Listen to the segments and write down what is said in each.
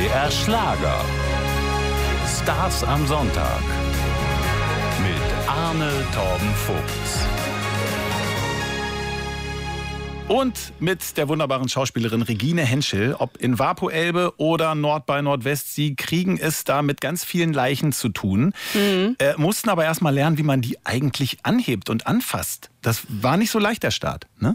BR Schlager. Stars am Sonntag. Mit Arne Torben Vogts. Und mit der wunderbaren Schauspielerin Regine Henschel, ob in Vapo-Elbe oder Nord bei Nordwest, sie kriegen es da mit ganz vielen Leichen zu tun. Mussten aber erst mal lernen, wie man die eigentlich anhebt und anfasst. Das war nicht so leicht, der Start, ne?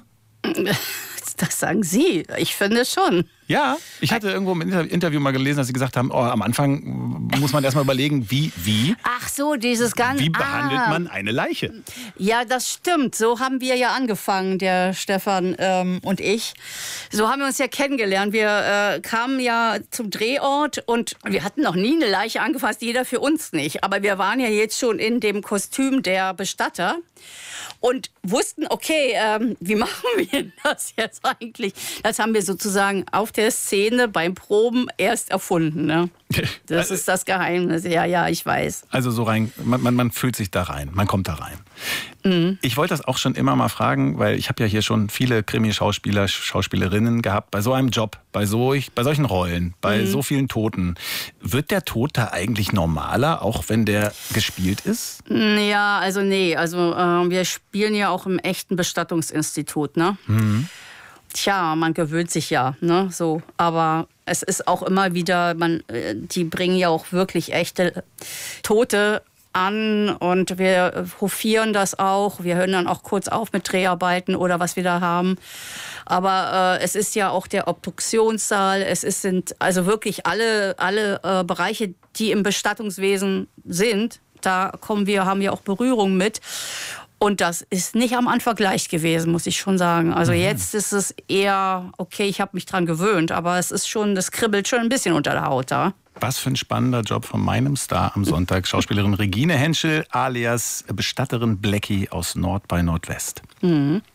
Das sagen Sie. Ich finde schon. Ja, ich hatte irgendwo im Interview mal gelesen, dass Sie gesagt haben, am Anfang muss man erst mal überlegen, wie Ach so, dieses ganze... Wie behandelt man eine Leiche? Ja, das stimmt. So haben wir ja angefangen, der Stefan und ich. So haben wir uns ja kennengelernt. Wir kamen ja zum Drehort und wir hatten noch nie eine Leiche angefasst, jeder für uns nicht. Aber wir waren ja jetzt schon in dem Kostüm der Bestatter und wussten, okay, wie machen wir das jetzt eigentlich? Das haben wir sozusagen auf der Szene beim Proben erst erfunden. Ne? Das ist das Geheimnis. Ja, ich weiß. Also so rein, man fühlt sich da rein, man kommt da rein. Mhm. Ich wollte das auch schon immer mal fragen, weil ich habe ja hier schon viele Krimi-Schauspieler, Schauspielerinnen gehabt, bei so einem Job, bei solchen Rollen, bei so vielen Toten. Wird der Tod da eigentlich normaler, auch wenn der gespielt ist? Ja, also nee. Also wir spielen ja auch im echten Bestattungsinstitut, ne? Mhm. Tja, man gewöhnt sich ja, ne, so. Aber es ist auch immer wieder, die bringen ja auch wirklich echte Tote an und wir hofieren das auch. Wir hören dann auch kurz auf mit Dreharbeiten oder was wir da haben. Aber es ist ja auch der Obduktionssaal. Sind also wirklich alle Bereiche, die im Bestattungswesen sind. Da haben wir auch Berührung mit. Und das ist nicht am Anfang leicht gewesen, muss ich schon sagen. Also jetzt ist es eher, okay, ich habe mich dran gewöhnt, aber das kribbelt schon ein bisschen unter der Haut da. Was für ein spannender Job von meinem Star am Sonntag, Schauspielerin Regine Henschel alias Bestatterin Blackie aus Nord bei Nordwest. Mhm.